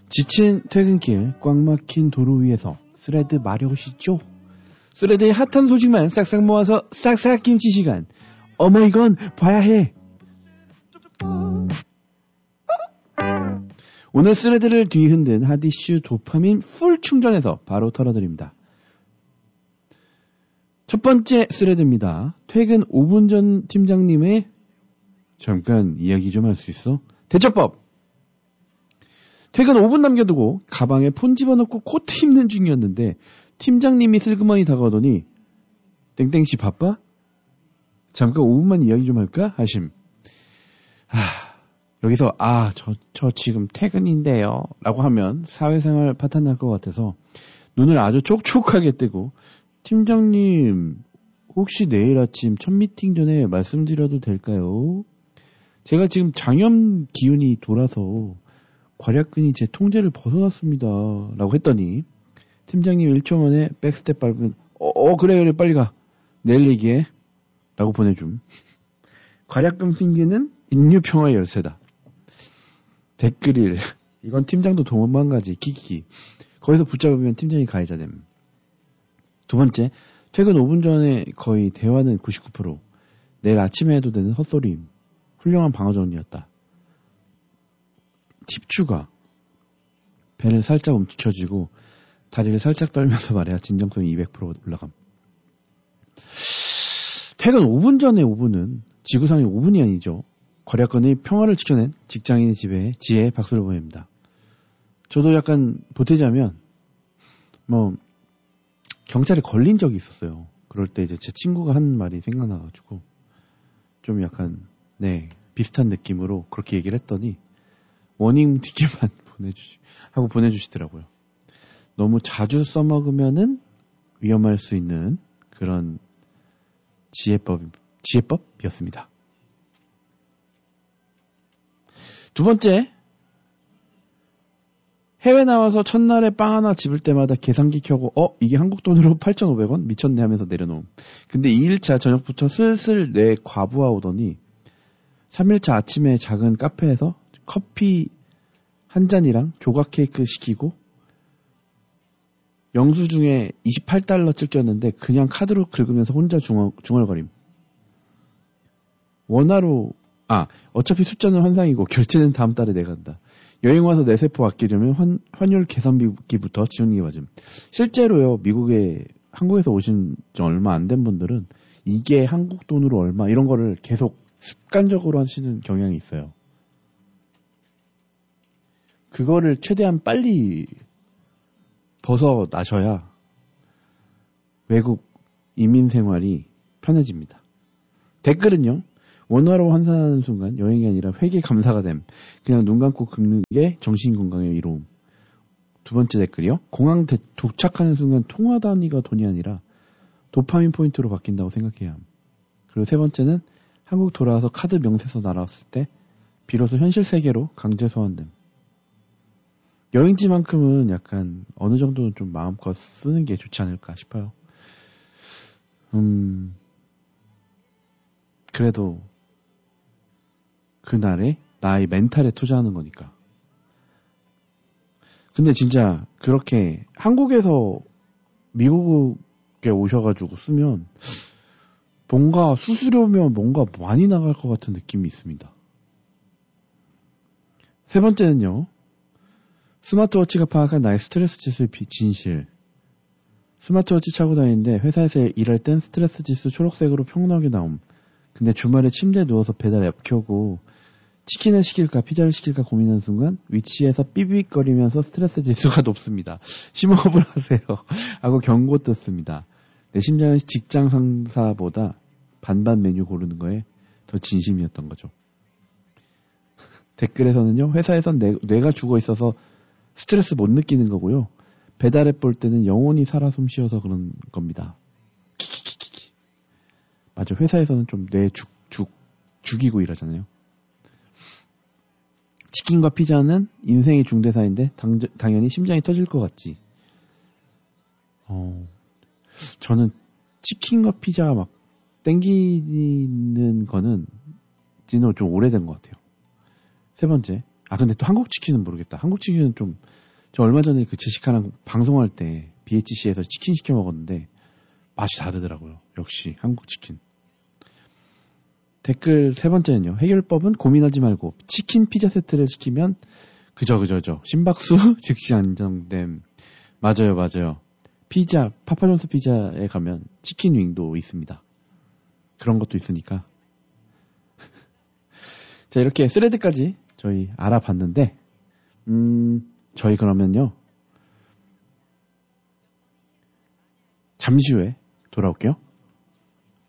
지친 퇴근길 꽉 막힌 도로 위에서 스레드 마려우시죠? 스레드의 핫한 소식만 싹싹 모아서 싹싹 김치 시간. 어머 이건 봐야 해. 오늘 스레드를 뒤흔든 핫이슈 도파민 풀 충전해서 바로 털어드립니다. 첫 번째 스레드입니다. 퇴근 5분 전 팀장님의 잠깐 이야기 좀 할 수 있어? 대처법! 퇴근 5분 남겨두고 가방에 폰 집어넣고 코트 입는 중이었는데 팀장님이 슬그머니 다가오더니 땡땡씨 바빠? 잠깐 5분만 이야기 좀 할까? 하심. 여기서 저 지금 퇴근인데요 라고 하면 사회생활 파탄 날 것 같아서 눈을 아주 촉촉하게 뜨고 팀장님 혹시 내일 아침 첫 미팅 전에 말씀드려도 될까요? 제가 지금 장염 기운이 돌아서 괄약근이 제 통제를 벗어났습니다 라고 했더니 팀장님 1초 만에 백스텝 밟은 그래 빨리 가 내일 얘기해 라고 보내줌. 괄약근 핑계는 인류평화의 열쇠다. 댓글일 이건 팀장도 도망가지 키키키. 거기서 붙잡으면 팀장이 가해자됨. 두 번째, 퇴근 5분 전에 거의 대화는 99%. 내일 아침에 해도 되는 헛소리임. 훌륭한 방어 정리였다. 팁 추가. 배를 살짝 움켜쥐고 다리를 살짝 떨면서 말해야 진정성이 200% 올라감. 퇴근 5분 전에 5분은 지구상의 5분이 아니죠. 괄약근의 평화를 지켜낸 직장인의 지혜에 박수를 보냅니다. 저도 약간 보태자면 경찰에 걸린 적이 있었어요. 그럴 때 이제 제 친구가 한 말이 생각나가지고 좀 약간 비슷한 느낌으로 그렇게 얘기를 했더니 워닝 티켓만 보내주시더라고요. 너무 자주 써먹으면은 위험할 수 있는 그런 지혜법이었습니다. 두 번째, 해외 나와서 첫날에 빵 하나 집을 때마다 계산기 켜고 이게 한국 돈으로 8,500원? 미쳤네 하면서 내려놓음. 근데 2일차 저녁부터 슬슬 뇌 과부하 오더니 3일차 아침에 작은 카페에서 커피 한 잔이랑 조각 케이크 시키고 영수증에 28달러 찍혔는데 그냥 카드로 긁으면서 혼자 중얼거림. 원화로 어차피 숫자는 환상이고 결제는 다음 달에 내간다. 여행 와서 내 세포 아끼려면 환율 계산기부터 지우는 게 맞음. 실제로요, 한국에서 오신 지 얼마 안 된 분들은 이게 한국 돈으로 얼마 이런 거를 계속 습관적으로 하시는 경향이 있어요. 그거를 최대한 빨리 벗어나셔야 외국 이민 생활이 편해집니다. 댓글은요. 원화로 환산하는 순간 여행이 아니라 회계 감사가 됨. 그냥 눈 감고 긁는 게 정신건강의 이로움. 두 번째 댓글이요. 공항 도착하는 순간 통화 단위가 돈이 아니라 도파민 포인트로 바뀐다고 생각해야 함. 그리고 세 번째는 한국 돌아와서 카드 명세서 날아왔을 때 비로소 현실 세계로 강제 소환됨. 여행지만큼은 약간 어느 정도는 좀 마음껏 쓰는 게 좋지 않을까 싶어요. 그래도 그날에 나의 멘탈에 투자하는 거니까. 근데 진짜 그렇게 한국에서 미국에 오셔가지고 쓰면 뭔가 수수료면 뭔가 많이 나갈 것 같은 느낌이 있습니다. 세 번째는요. 스마트워치가 파악한 나의 스트레스 지수의 진실. 스마트워치 차고 다니는데 회사에서 일할 땐 스트레스 지수 초록색으로 평나게 나옴. 근데 주말에 침대에 누워서 배달 앱 켜고 치킨을 시킬까 피자를 시킬까 고민하는 순간 위치에서 삐빅거리면서 스트레스 지수가 높습니다. 심호흡을 하세요. 하고 경고 떴습니다. 내 심장은 직장 상사보다 반반 메뉴 고르는 거에 더 진심이었던 거죠. 댓글에서는요. 회사에선 뇌가 죽어 있어서 스트레스 못 느끼는 거고요. 배달앱 볼 때는 영혼이 살아 숨쉬어서 그런 겁니다. 키키키키키. 맞아. 회사에서는 좀 뇌 죽이고 이러잖아요. 치킨과 피자는 인생의 중대사인데 당연히 심장이 터질 것 같지. 저는 치킨과 피자가 막 땡기는 거는 진짜 좀 오래된 것 같아요. 세 번째, 아, 근데 또 한국 치킨은 모르겠다. 한국 치킨은 좀, 저 얼마 전에 그 제시카랑 방송할 때 BHC에서 치킨 시켜 먹었는데 맛이 다르더라고요. 역시 한국 치킨. 댓글 세 번째는요. 해결법은 고민하지 말고 치킨 피자 세트를 시키면 그저 심박수 즉시 안정됨. 맞아요. 피자, 파파존스 피자에 가면 치킨 윙도 있습니다. 그런 것도 있으니까. 자, 이렇게 스레드까지 저희 알아봤는데, 저희 그러면요. 잠시 후에 돌아올게요.